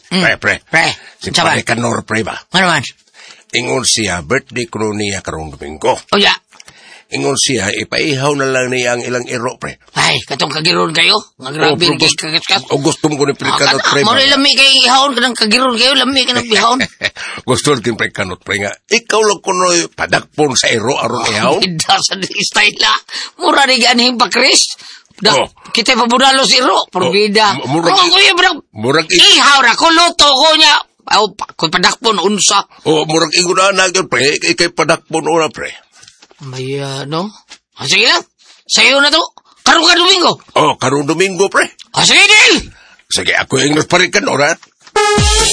Pre. Si Saban. Pare Kanor, pre ba? Ano man? Ingon siya, birthday ko niya karong Domingo. O ya. Ingon siya, ipaihaw na lang niya ang ilang iro, pre. Ay, katong kagiron kayo. Nga grabe pero kay kagaskas. O gusto mo ko ni Kanot, pre ba? Mori lami kay ihawon ka ng kagiron kayo. Lami ka ng bihawon. Gusto rin pre Kanot, pre nga. Ikaw lang ko no padakpon sa iro aron ihaw. Ida sa style la. Mura ni ganhing pa, Chris. Oh. Kita pabudalo si Ro. Porbida. Kuya, murag ihaw ra ko, luto ko niya. Kung padakpon, unsa. murag ingon na nagyon, pre. Ikay padakpon una, pre. May, no? Sige lang. Sa'yo na to. Karong ka Domingo. Karong Domingo, pre. Sige, deal. Sige, ako yung Pare Kanor, ha?